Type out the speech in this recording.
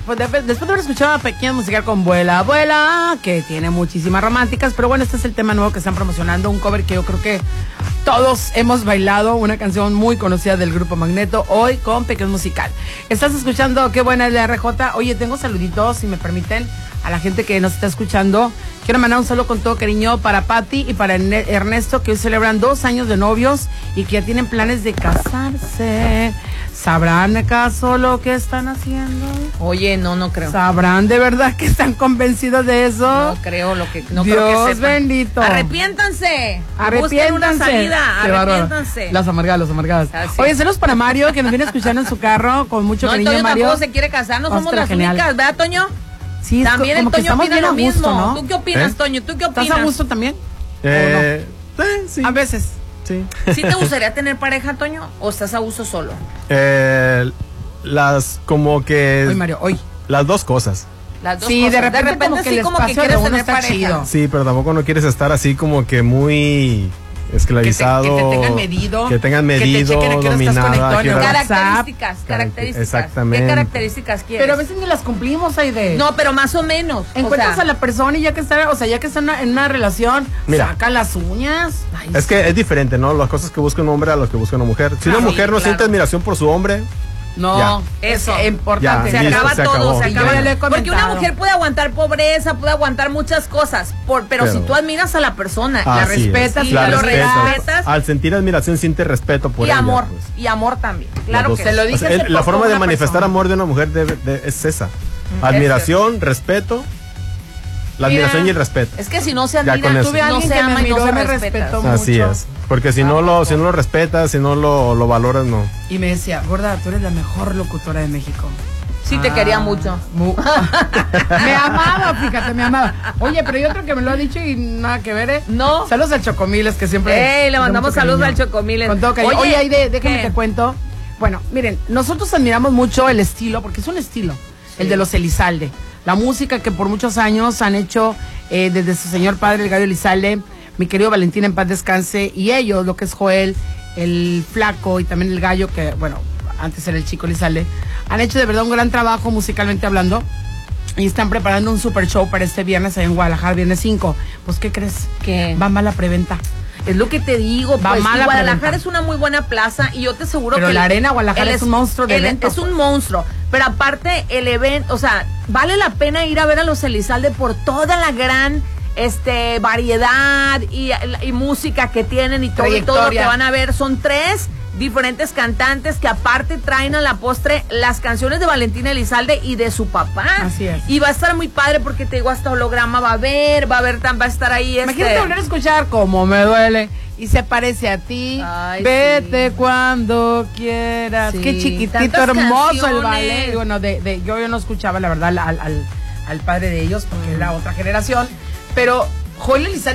después de haber escuchado a Pequeña Musical con Vuela, Vuela, que tiene muchísimas románticas, pero bueno, este es el tema nuevo que están promocionando, un cover que yo creo que todos hemos bailado, una canción muy conocida del grupo Magneto, hoy con Pequeña Musical. Estás escuchando Qué Buena es la RJ. Oye, tengo saluditos, si me permiten, a la gente que nos está escuchando. Quiero mandar un saludo con todo cariño para Patti y para Ernesto, que hoy celebran 2 años de novios y que ya tienen planes de casarse. ¿Sabrán acaso lo que están haciendo? Oye, no creo. ¿Sabrán de verdad que están convencidos de eso? No creo Dios creo que sepan. Bendito. Arrepiéntanse. Busquen una salida. Arrepiéntanse. Las amargadas. Oye, saludos para Mario, que nos viene escuchando en su carro con mucho cariño. Toño Mario tampoco se quiere casar, no somos las genial. únicas, ¿verdad, Toño? Sí, también el Toño opina lo mismo, ¿no? ¿Tú qué opinas, Toño? ¿Tú qué opinas? ¿Estás a gusto también? Sí. A veces. Sí. ¿Sí te gustaría tener pareja, Toño? ¿O estás a gusto solo? Como que... Hoy, Mario, hoy. Las dos cosas. Las dos sí, cosas. de repente como que sí, el como que espacio quieres de uno tener está pareja. chido. Sí, pero tampoco no quieres estar así como que muy esclavizado. Que te tengan medido. Que tengan medido, que te chequen a qué hora estás dominado. conectado en el Características. Exactamente. ¿Qué características quieres? Pero a veces ni las cumplimos, Aide. No, pero más o menos. Encuentras a la persona y ya que está, en una relación, mira, saca las uñas. Ay, es que es diferente, ¿no? Las cosas que busca un hombre a las que busca una mujer. Si una mujer no siente admiración por su hombre, no, ya. Eso es importante. Ya, se listo, acaba se todo, acabó. se acaba. Porque una mujer puede aguantar pobreza, puede aguantar muchas cosas, pero si tú admiras a la persona, la respetas y lo respetas. Al sentir admiración siente respeto por ella. Amor, pues. y amor también. Claro que se lo dices. O sea, la forma de manifestar amor de una mujer es esa. Admiración, respeto. La admiración y el respeto. Es que si no se admira, no se ama y no se respeta. Así es. Porque si no lo respetas, si no lo valoras, no. Y me decía, gorda, tú eres la mejor locutora de México. Sí, te quería mucho. Me amaba, fíjate, me amaba. Oye, pero hay otro que me lo ha dicho y nada que ver, ¿eh? No. Saludos al Chocomiles, que siempre... Le mandamos saludos al Chocomiles. Con todo cariño. Oye, Aide, déjame te cuento. Bueno, miren, nosotros admiramos mucho el estilo, porque es un estilo, el de los Elizalde. La música que por muchos años han hecho desde su señor padre, el Gallo Elizalde, mi querido Valentín en paz descanse, y ellos, lo que es Joel, el Flaco y también el Gallo, que bueno, antes era el Chico Elizalde, han hecho de verdad un gran trabajo musicalmente hablando y están preparando un super show para este viernes allá en Guadalajara, viernes 5. Pues, ¿qué crees? ¿Qué? Va mal la preventa. Es lo que te digo, Va pues, mal la Guadalajara preventa. es una muy buena plaza y yo te aseguro pero que la arena Guadalajara es un monstruo de evento. Es un monstruo, pero aparte el evento, o sea, vale la pena ir a ver a los Elizalde por toda la gran variedad y música que tienen y todo lo que van a ver. Son 3 diferentes cantantes que aparte traen a la postre las canciones de Valentín Elizalde y de su papá. Así es. Y va a estar muy padre porque te digo, hasta holograma va a estar ahí. Imagínate volver a escuchar Como me duele y se parece a ti. Ay, vete sí. cuando quieras. Sí, Qué chiquitito, tantas hermoso canciones. el ballet. Y bueno, yo no escuchaba la verdad al padre de ellos porque es la otra generación. Pero Joel Elizalde